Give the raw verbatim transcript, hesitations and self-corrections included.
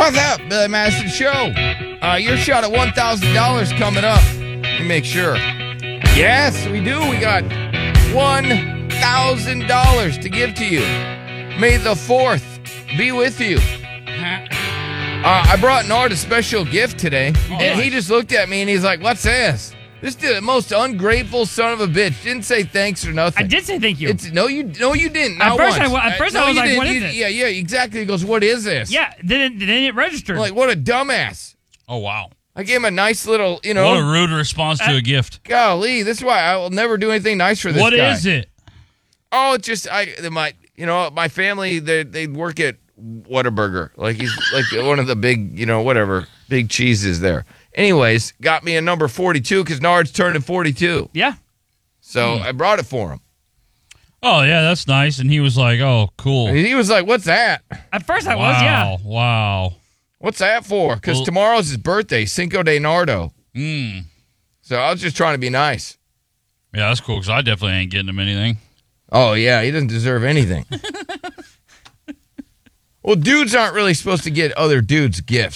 What's up, Billy Madison Show? Uh, your shot at one thousand dollars coming up. Let me make sure. Yes, we do. We got one thousand dollars to give to you. May the fourth be with you. Uh, I brought Nard a special gift today, oh, and nice. He just looked at me and he's like, what's this? This is the most ungrateful son of a bitch. Didn't say thanks or nothing. I did say thank you. It's, no, you no, you didn't. At Not first, once. I, at first uh, I no, was like, didn't. what is you, this? Yeah, yeah, exactly. He goes, what is this? Yeah, then it, then it registered. I'm like, what a dumbass. Oh, wow. I gave him a nice little, you know. What a rude response to I, a gift. Golly, this is why I will never do anything nice for this what guy. What is it? Oh, it's just, I, my, you know, my family, they they work at Whataburger. Like, he's like one of the big, you know, whatever, big cheeses there. Anyways, got me a number forty-two because Nard's turning forty-two. Yeah. So hmm. I brought it for him. Oh, yeah, that's nice. And he was like, oh, cool. And he was like, what's that? At first I wow, was, yeah. Wow. What's that for? Because well, tomorrow's his birthday, Cinco de Nardo. Mm. So I was just trying to be nice. Yeah, that's cool because I definitely ain't getting him anything. Oh, yeah, he doesn't deserve anything. Well, dudes aren't really supposed to get other dudes gifts.